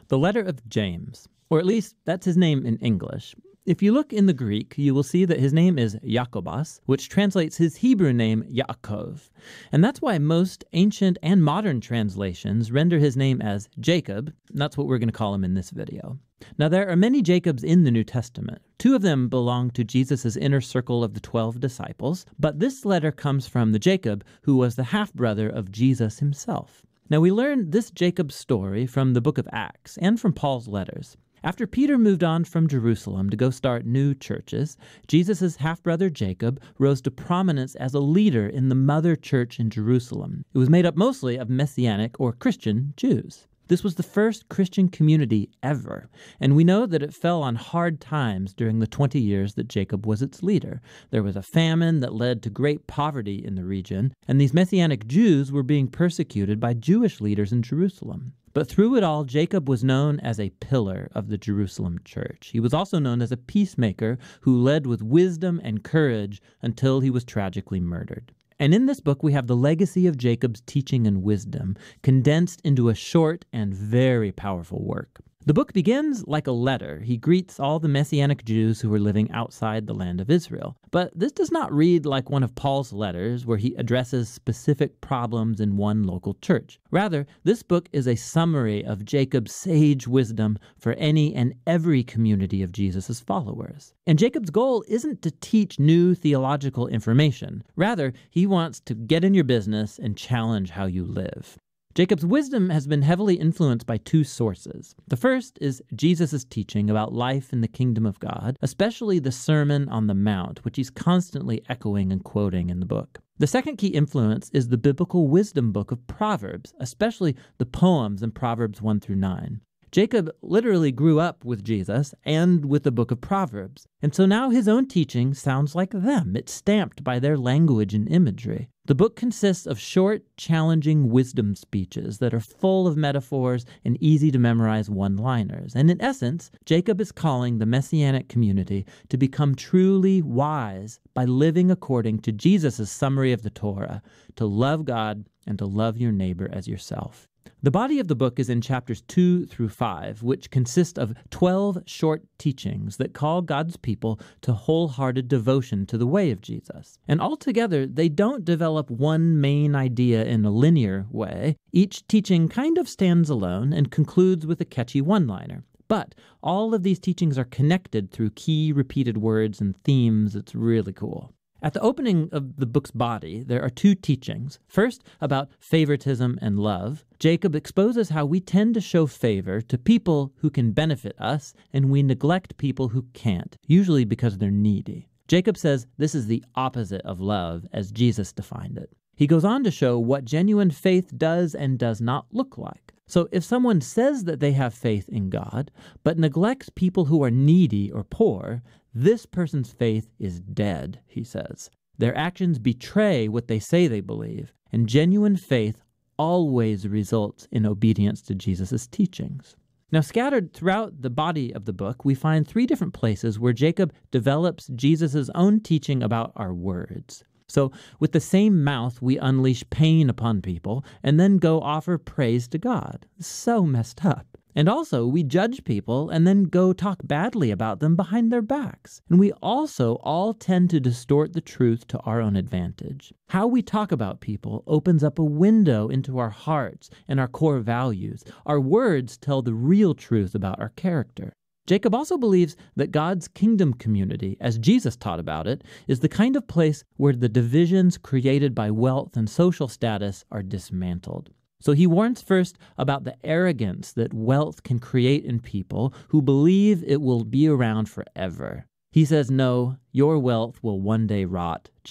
The letter of James, or at least that's his name in English. If you look in the Greek, you will see that his name is Jacobos, which translates his Hebrew name Yaakov. And that's why most ancient and modern translations render his name as Jacob. That's what we're going to call him in this video. Now, there are many Jacobs in the New Testament. 2 of them belong to Jesus' inner circle of the 12 disciples, but this letter comes from the Jacob who was the half-brother of Jesus himself. Now, we learn this Jacob story from the book of Acts and from Paul's letters. After Peter moved on from Jerusalem to go start new churches, Jesus' half-brother Jacob rose to prominence as a leader in the mother church in Jerusalem. It was made up mostly of Messianic or Christian Jews. This was the first Christian community ever, and we know that it fell on hard times during the 20 years that Jacob was its leader. There was a famine that led to great poverty in the region, and these Messianic Jews were being persecuted by Jewish leaders in Jerusalem. But through it all, Jacob was known as a pillar of the Jerusalem church. He was also known as a peacemaker who led with wisdom and courage until he was tragically murdered. And in this book, we have the legacy of Jacob's teaching and wisdom condensed into a short and very powerful work. The book begins like a letter. He greets all the Messianic Jews who were living outside the land of Israel. But this does not read like one of Paul's letters where he addresses specific problems in one local church. Rather, this book is a summary of Jacob's sage wisdom for any and every community of Jesus' followers. And Jacob's goal isn't to teach new theological information. Rather, he wants to get in your business and challenge how you live. Jacob's wisdom has been heavily influenced by 2 sources. The first is Jesus' teaching about life in the kingdom of God, especially the Sermon on the Mount, which he's constantly echoing and quoting in the book. The second key influence is the biblical wisdom book of Proverbs, especially the poems in Proverbs 1 through 9. Jacob literally grew up with Jesus and with the book of Proverbs, and so now his own teaching sounds like them. It's stamped by their language and imagery. The book consists of short, challenging wisdom speeches that are full of metaphors and easy to memorize one-liners. And in essence, Jacob is calling the Messianic community to become truly wise by living according to Jesus' summary of the Torah, to love God and to love your neighbor as yourself. The body of the book is in chapters 2 through 5, which consist of 12 short teachings that call God's people to wholehearted devotion to the way of Jesus. And altogether, they don't develop one main idea in a linear way. Each teaching kind of stands alone and concludes with a catchy one-liner. But all of these teachings are connected through key repeated words and themes. It's really cool. At the opening of the book's body, there are 2 teachings. First, about favoritism and love. Jacob exposes how we tend to show favor to people who can benefit us, and we neglect people who can't, usually because they're needy. Jacob says this is the opposite of love, as Jesus defined it. He goes on to show what genuine faith does and does not look like. So if someone says that they have faith in God, but neglects people who are needy or poor, this person's faith is dead, he says. Their actions betray what they say they believe, and genuine faith always results in obedience to Jesus' teachings. Now, scattered throughout the body of the book, we find 3 different places where Jacob develops Jesus' own teaching about our words. So, with the same mouth, we unleash pain upon people and then go offer praise to God. So messed up. And also, we judge people and then go talk badly about them behind their backs. And we also all tend to distort the truth to our own advantage. How we talk about people opens up a window into our hearts and our core values. Our words tell the real truth about our character. Jacob also believes that God's kingdom community, as Jesus taught about it, is the kind of place where the divisions created by wealth and social status are dismantled. So he warns first about the arrogance that wealth can create in people who believe it will be around forever. He says, no, your wealth will one day rot.